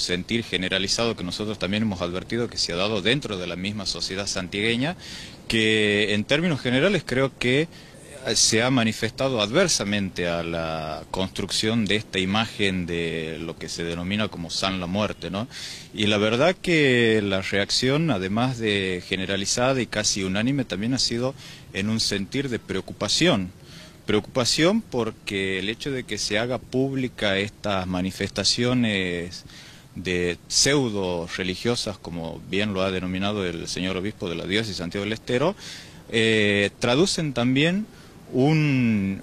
sentir generalizado que nosotros también hemos advertido que se ha dado dentro de la misma sociedad santiagueña, que en términos generales creo que se ha manifestado adversamente a la construcción de esta imagen de lo que se denomina como San la Muerte, ¿no? Y la verdad que la reacción, además de generalizada y casi unánime, también ha sido en un sentir de preocupación. Preocupación porque el hecho de que se haga pública estas manifestaciones de pseudo religiosas, como bien lo ha denominado el señor obispo de la diócesis de Santiago del Estero, traducen también un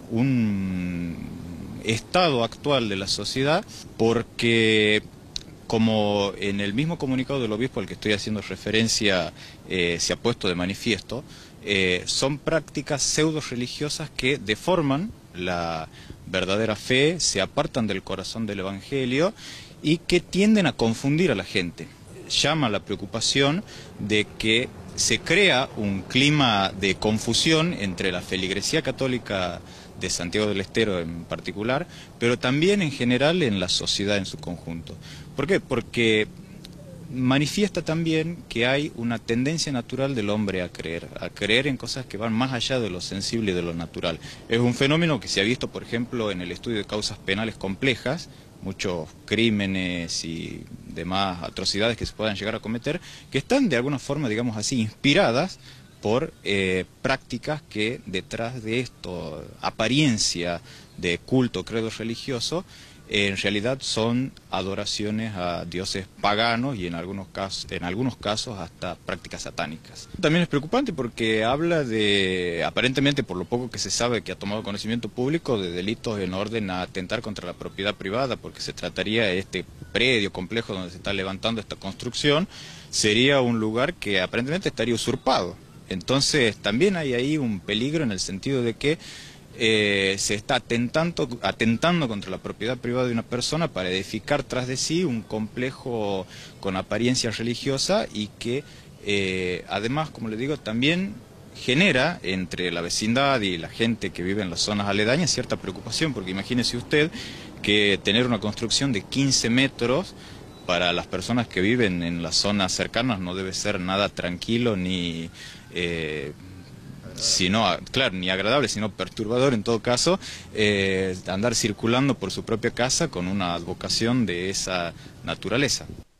estado actual de la sociedad, porque como en el mismo comunicado del obispo al que estoy haciendo referencia se ha puesto de manifiesto, son prácticas pseudo religiosas que deforman la verdadera fe, se apartan del corazón del Evangelio y que tienden a confundir a la gente. Llama la preocupación de que se crea un clima de confusión entre la feligresía católica de Santiago del Estero en particular, pero también en general en la sociedad en su conjunto. ¿Por qué? Porque manifiesta también que hay una tendencia natural del hombre a creer en cosas que van más allá de lo sensible y de lo natural. Es un fenómeno que se ha visto, por ejemplo, en el estudio de causas penales complejas, muchos crímenes y demás atrocidades que se puedan llegar a cometer, que están de alguna forma, digamos así, inspiradas por prácticas que detrás de esto, apariencia de culto, credo religioso, en realidad son adoraciones a dioses paganos y en algunos casos hasta prácticas satánicas. También es preocupante porque habla de, aparentemente por lo poco que se sabe que ha tomado conocimiento público, de delitos en orden a atentar contra la propiedad privada, porque se trataría de este predio complejo donde se está levantando esta construcción, sería un lugar que aparentemente estaría usurpado. Entonces también hay ahí un peligro en el sentido de que se está atentando contra la propiedad privada de una persona para edificar tras de sí un complejo con apariencia religiosa y que además, como le digo, también genera entre la vecindad y la gente que vive en las zonas aledañas cierta preocupación, porque imagínese usted que tener una construcción de 15 metros para las personas que viven en las zonas cercanas no debe ser nada tranquilo ni claro, ni agradable, sino perturbador en todo caso, andar circulando por su propia casa con una advocación de esa naturaleza.